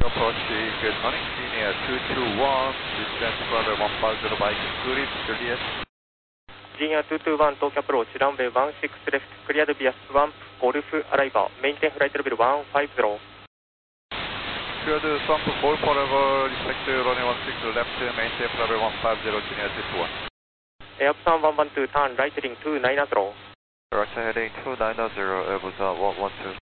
Approach, good morning. Senior 221, descent runway 150 by Cliff, Juliet. Senior 221, Tokyo approach, runway 16 left, cleared via Swamp, Golf, arrival, maintain flight level 150. Cleared Swamp, Golf, arrival, respect runway 16 left, maintain flight level 150, Junior 221. Airplan 112, turn right heading 290. Right heading 290, Airbus 112.